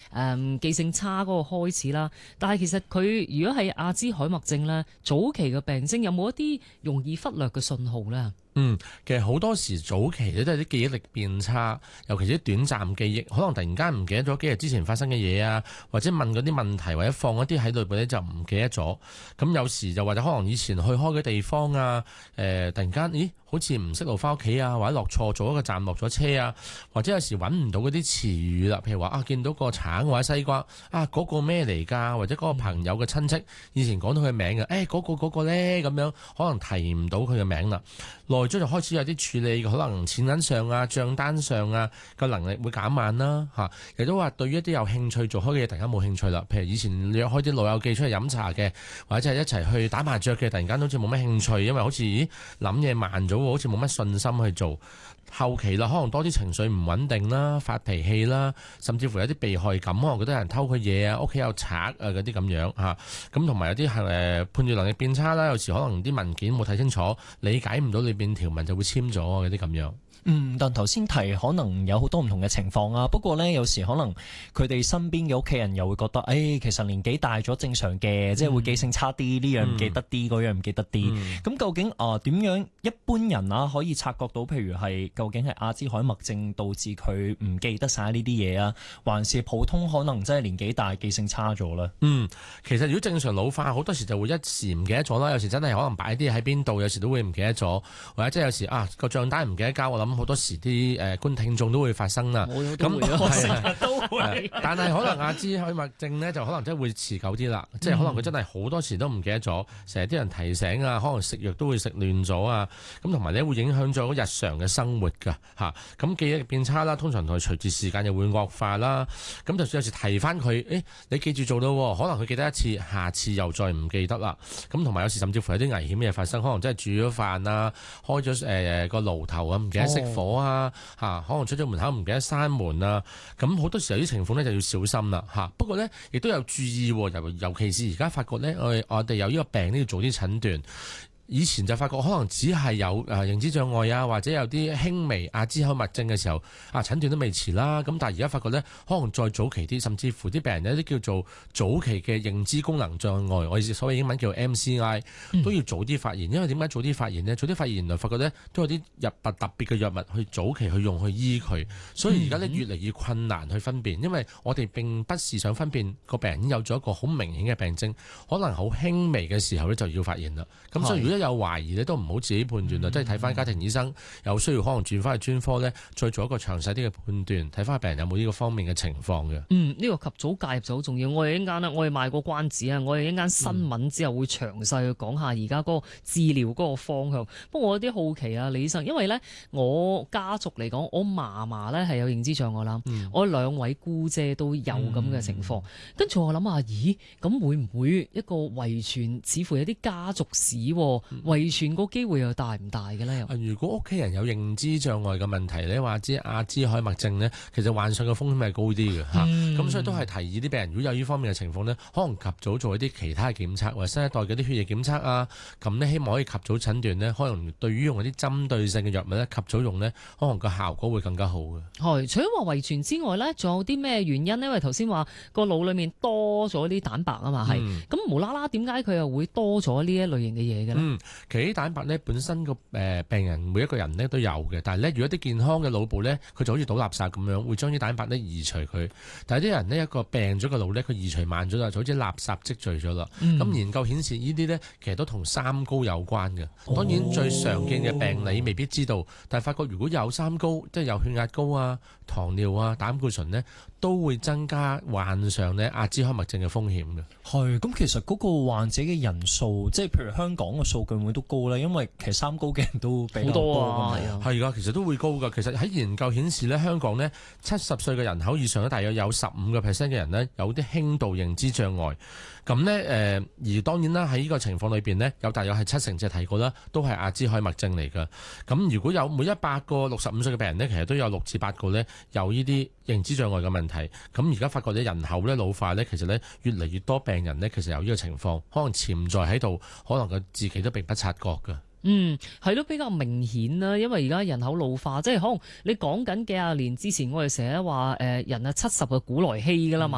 記性差嗰個開始啦。但係其實佢如果係阿茲海默症咧，早期嘅病徵有冇一啲容易忽略嘅信號咧？ 其實好多時早期咧都係啲記憶力變差，尤其是啲短暫記憶，可能突然間唔記得咗幾日之前發生嘅嘢啊，或者問嗰啲問題，或者放一啲喺裏邊咧就唔記得咗。咁有時就或者可能以前去開嘅地方啊，突然間咦好似唔識路翻屋企啊，或者落錯咗一個站落咗車啊，或者有時揾唔到嗰啲詞語啦，譬如話見到個橙或者西瓜嗰個咩嚟㗎，或者嗰個朋友嘅親戚以前講到佢名嘅，嗰個咧咁樣，可能提唔到佢嘅名啦。耐咗就開始有啲處理，可能錢銀上啊、帳單上啊個能力會減慢啦嚇。亦都話對於一啲有興趣做開嘅嘢，突然間冇興趣啦。譬如以前約開啲老友記出嚟飲茶嘅，或者係一齊去打麻雀嘅，突然間好似冇乜興趣，因為好似諗嘢慢咗，好似冇乜信心去做。後期啦，可能多啲情緒唔穩定啦，發脾氣啦，甚至乎有啲被害感，可能覺得有人偷佢嘢啊，屋企有賊啊嗰啲咁樣嚇。咁同埋有啲係判斷能力變差啦，有時可能啲文件冇睇清楚，理解唔到裏邊條文就會簽咗嗰啲咁樣。 但頭先提可能有好多唔同嘅情況啊，不過呢，有時可能佢哋身邊嘅屋企人又會覺得，其實年紀大咗正常嘅，即係會記性差啲，呢樣唔記得啲，嗰樣唔記得啲。咁究竟點樣一般人啊可以察覺到，譬如係究竟係阿茲海默症導致佢唔記得晒呢啲嘢啊，還是普通可能真係年紀大記性差咗呢？ 其實如果正常老化，好多時就會一時唔記得咗啦，有時真係可能擺啲喺邊度，有時都會唔記得咗，或者即係有時個帳單唔記得交，我諗好多時啲觀聽眾都會發生啦。 咁都會， 但係可能阿茲海默症呢，就可能真係會持久啲啦，即係可能佢真係好多時都唔記得咗，成日啲人提醒啊，可能食藥都會食亂咗啊，咁同埋咧會影響咗日常嘅生活㗎嚇。咁記憶力變差啦，通常同佢隨住時間又會惡化啦。咁就算有時提翻佢，你記住做到，可能佢記得一次，下次又再唔記得啦。咁同埋有時甚至乎有啲危險嘅嘢發生，可能真係煮咗飯啊，開咗個爐頭啊，唔記得熄火啊，可能出咗門口唔記得閂門啊。咁好多時候啲情況咧就要小心啦嚇。不過咧亦都有注意，尤其是而家發覺咧，我哋有呢個病都要做啲診斷。以前就發覺可能只係有認知障礙啊，或者有啲輕微阿茲海默症嘅時候診斷都未遲啦。咁但係而家發覺呢，可能再早期啲，甚至乎啲病人有啲叫做早期嘅認知功能障礙，我意思所謂英文叫 MCI，都要早啲發現。因為點解早啲發現呢？早啲發現原來發覺呢，都有啲特別嘅藥物去早期去用去醫佢，所以而家呢，越嚟越困難去分辨，因為我哋並不是想分辨個病人已經有咗一個好明顯嘅病徵，可能好輕微嘅時候呢，就要發現啦。咁所以如果有懷疑咧，都唔好自己判斷啦，即係睇翻家庭醫生，有需要可能轉翻去專科咧，再做一個詳細啲嘅判斷，睇翻病人有冇呢個方面嘅情況嘅。 呢個及早介入就好重要。我哋一間我哋賣個關子啊，我哋一間新聞之後會詳細去講下而家嗰個治療嗰個方向。不過我有啲好奇啊，李醫生，因為咧我家族嚟講，我嫲嫲咧係有認知障礙啦，我兩位姑姐都有咁嘅情況。跟住我諗下，咦，咁會唔會一個遺傳，似乎有啲家族史遺傳個機會又大唔大嘅咧？ 如果屋企人有認知障礙嘅問題咧，話知阿茲海默症呢，其實患上嘅風險係高啲嘅嚇。咁所以都係提議啲病人，如果有呢方面嘅情況呢，可能及早做一啲其他嘅檢測，或者新一代嘅啲血液檢測啊，咁呢希望可以及早診斷呢，可能對於用一啲針對性嘅藥物呢，及早用呢，可能個效果會更加好嘅。 係，除咗話遺傳之外呢，仲有啲咩原因呢？因為頭先話個腦裡面多咗啲蛋白啊嘛，係咁無啦啦，點解佢又會多咗呢一類型嘅嘢嘅咧？ 其實啲蛋白咧本身個病人每一個人咧都有嘅，但係咧如果啲健康嘅腦部咧，佢就好似倒垃圾咁樣，會將啲蛋白咧移除佢。但係啲人呢，一個病咗個腦咧，佢移除慢咗啦，就好似垃圾積聚咗啦。咁研究顯示呢啲咧其實都同三高有關嘅。當然最常見嘅病你未必知道，但係發覺如果有三高，即係有血壓高啊、糖尿啊、膽固醇呢，都會增加患上呢阿茲海默症嘅風險嘅。 係，咁其實嗰個患者嘅人數，即係譬如香港嘅數據會都高咧，因為其實三高嘅人都比較多啊。 係噶，其實都會高噶。其實喺研究顯示咧，香港呢70歲嘅人口以上咧，大約有15%嘅人呢有啲輕度認知障礙。咁呢，而當然啦，喺呢個情況裏邊呢，有大約係70%即係提過啦，都係阿茲海默症嚟㗎。咁如果有每100個65歲嘅病人呢，其實都有6至8個呢有呢啲認知障礙嘅問題。咁而家發覺咧人口咧老化咧，其實咧越嚟越多病人呢，其實有呢個情況，可能潛在喺度，可能佢自己都並不察覺㗎。 係咯，比較明顯啦，因為而家人口老化，即係可能你講緊幾廿年之前，我哋成日話人啊70嘅古來稀噶啦嘛。